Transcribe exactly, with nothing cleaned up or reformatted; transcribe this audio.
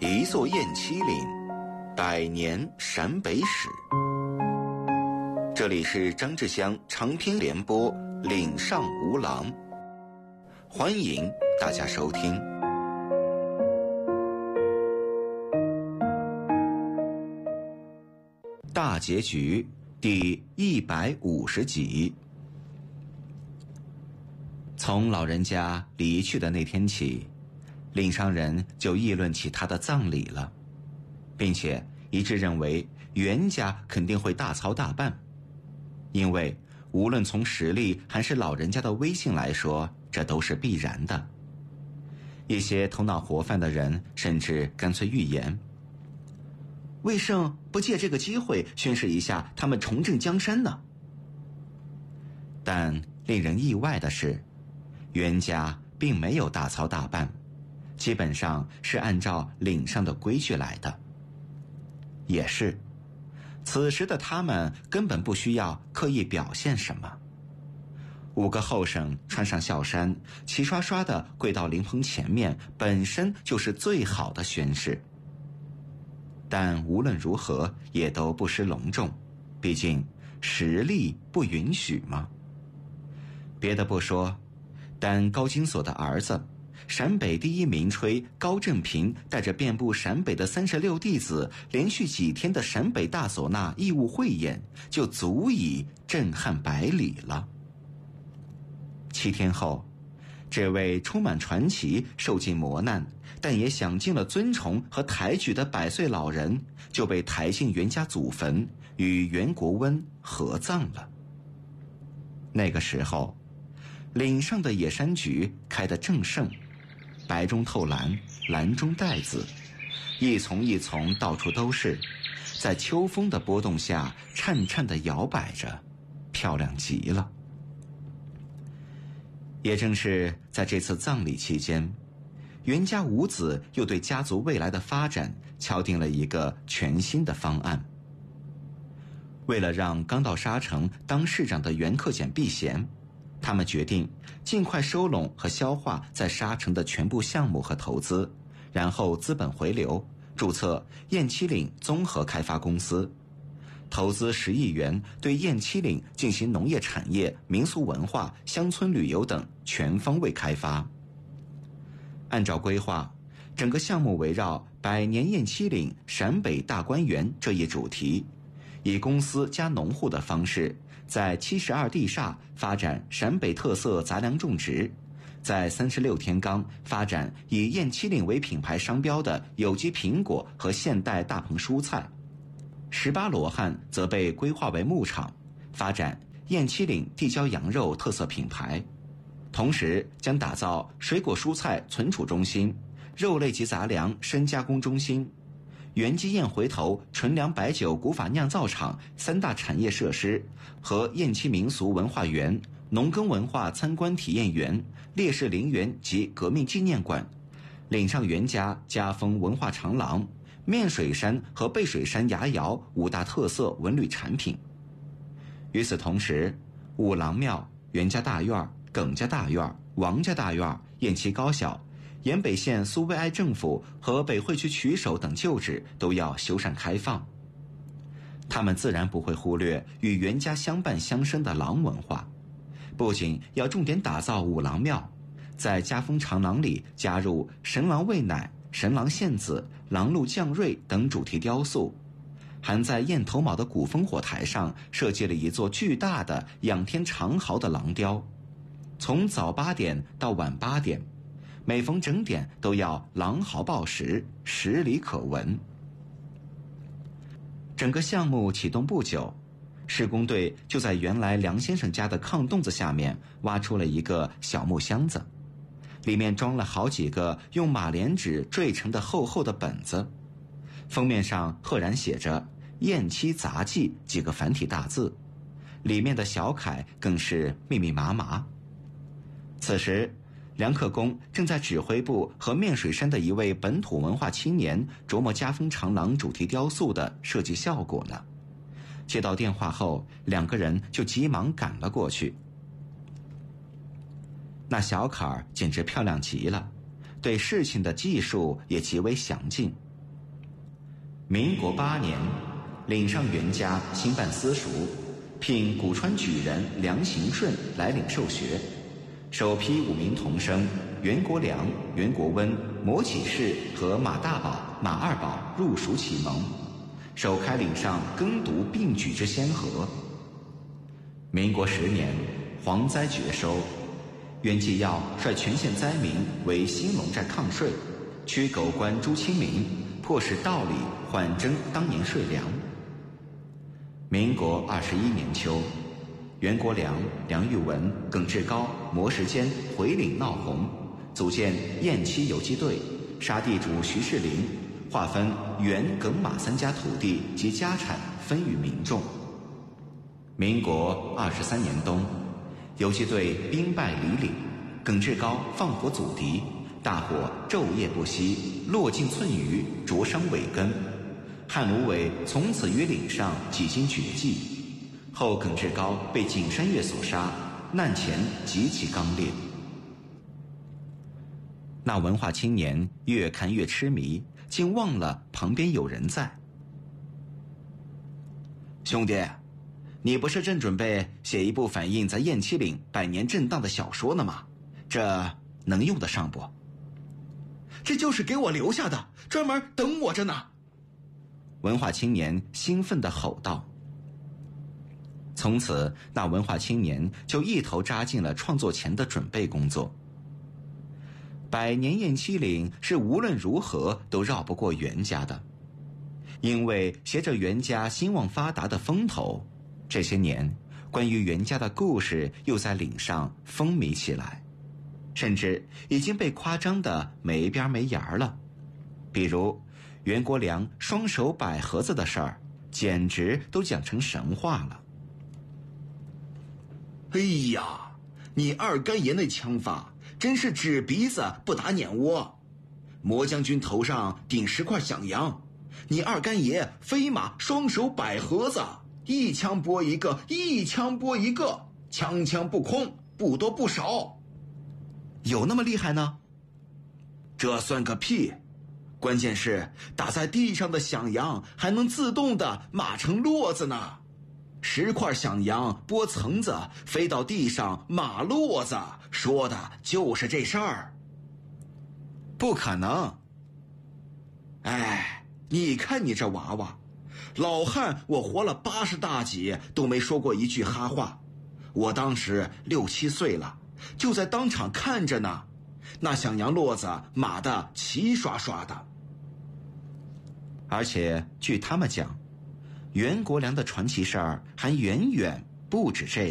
一座雁栖岭，百年陕北史。这里是张志香长篇联播《岭上无郎》，欢迎大家收听。大结局第一百五十集。从老人家离去的那天起，岭上人就议论起他的葬礼了，并且一致认为袁家肯定会大操大办，因为无论从实力还是老人家的威信来说，这都是必然的。一些头脑活泛的人甚至干脆预言，魏胜不借这个机会宣示一下他们重振江山呢？但令人意外的是，袁家并没有大操大办，基本上是按照岭上的规矩来的。也是，此时的他们根本不需要刻意表现什么。五个后生穿上孝衫，齐刷刷地跪到灵棚前面，本身就是最好的宣示。但无论如何也都不失隆重，毕竟实力不允许嘛。别的不说，但高金锁的儿子，陕北第一名吹高振平带着遍布陕北的三十六弟子，连续几天的陕北大唢呐义务汇演，就足以震撼百里了。七天后，这位充满传奇、受尽磨难，但也享尽了尊崇和抬举的百岁老人，就被抬进袁家祖坟，与袁国温合葬了。那个时候，岭上的野山菊开得正盛，白中透蓝，蓝中带紫，一丛一丛到处都是，在秋风的波动下颤颤地摇摆着，漂亮极了。也正是在这次葬礼期间，袁家五子又对家族未来的发展敲定了一个全新的方案。为了让刚到沙城当市长的袁克俭避嫌，他们决定尽快收拢和消化在沙城的全部项目和投资，然后资本回流，注册雁栖岭综合开发公司，投资十亿元，对雁栖岭进行农业产业、民俗文化、乡村旅游等全方位开发。按照规划，整个项目围绕百年雁栖岭陕北大观园这一主题，以公司加农户的方式，在七十二地煞发展陕北特色杂粮种植，在三十六天罡发展以雁栖岭为品牌商标的有机苹果和现代大棚蔬菜，十八罗汉则被规划为牧场，发展雁栖岭地郊羊肉特色品牌，同时将打造水果蔬菜存储中心、肉类及杂粮深加工中心、原基雁回头纯粮白酒古法酿造厂三大产业设施和雁栖民俗文化园、农耕文化参观体验园、烈士陵园及革命纪念馆，岭上袁家家风文化长廊、面水山和背水山崖窑五大特色文旅产品。与此同时，五郎庙、袁家大院、耿家大院、王家大院、雁栖高校、延北县苏维埃政府和北汇区曲首等旧址都要修缮开放。他们自然不会忽略与袁家相伴相生的狼文化，不仅要重点打造五郎庙，在家风长廊里加入神狼喂奶、神狼献子、狼鹿降瑞等主题雕塑，还在雁头卯的古烽火台上设计了一座巨大的仰天长嚎的狼雕，从早八点到晚八点，每逢整点都要狼嚎报时，十里可闻。整个项目启动不久，施工队就在原来梁先生家的炕洞子下面挖出了一个小木箱子，里面装了好几个用马莲纸缀成的厚厚的本子，封面上赫然写着雁栖杂记几个繁体大字，里面的小楷更是密密麻麻。此时梁克公正在指挥部和面水山的一位本土文化青年琢磨家风长廊主题雕塑的设计效果呢。接到电话后，两个人就急忙赶了过去。那小坎儿简直漂亮极了，对事情的技术也极为详尽， 民国八年，领上袁家兴办私塾，聘古川举人梁行顺来领授学，首批五名童生袁国良、袁国温、摩启士和马大宝、马二宝入塾启蒙，首开领上耕读并举之先河。民国十年，蝗灾绝收，袁继耀率全县灾民为兴隆寨抗税，驱狗官朱清明，迫使道里缓征当年税粮。民国二十一年秋，袁国良、梁玉文、耿志高、摩时坚回领闹红，组建燕七游击队，杀地主徐世林，划分袁、耿、马三家土地及家产分予民众。民国二十三年冬，游击队兵败李岭，耿志高放火阻敌，大火昼夜不息，落尽寸余，灼伤尾根。汉芦苇从此于岭上几经绝迹，后耿志高被景山月所杀，难前极其刚烈。那文化青年越看越痴迷，竟忘了旁边有人在。兄弟，你不是正准备写一部反映在雁栖岭百年震荡的小说呢吗？这能用得上不？ 这就是给我留下的，专门等我着呢。 文化青年兴奋地吼道。从此，那文化青年就一头扎进了创作前的准备工作。百年雁栖岭是无论如何都绕不过袁家的，因为携着袁家兴旺发达的风头，这些年关于袁家的故事又在岭上风靡起来，甚至已经被夸张的没边没沿了。比如袁国良双手摆盒子的事儿，简直都讲成神话了。 哎呀，你二干爷那枪法真是指鼻子不打眼窝，魔将军头上顶十块响羊，你二干爷飞马双手摆盒子，一枪拨一个，一枪拨一个，枪枪不空，不多不少。 有那么厉害呢？ 这算个屁！关键是打在地上的响羊还能自动的码成络子呢。十块响羊拨层子，飞到地上码络子，说的就是这事儿。 不可能！ 哎，你看你这娃娃，老汉我活了八十大几都没说过一句哈话。我当时六七岁了，就在当场看着呢，那响羊络子码得齐刷刷的。 而且据他们讲，袁国良的传奇事儿还远远不止这